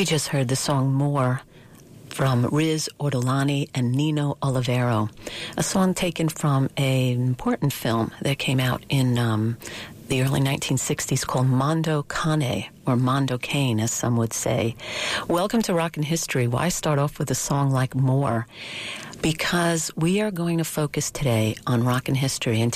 We just heard the song More from Riz Ortolani and Nino Olivero, a song taken from an important film that came out in the early 1960s called Mondo Cane, or Mondo Cane, as some would say. Welcome to Rockin' History. Why start off with a song like More? Because we are going to focus today on Rockin' History and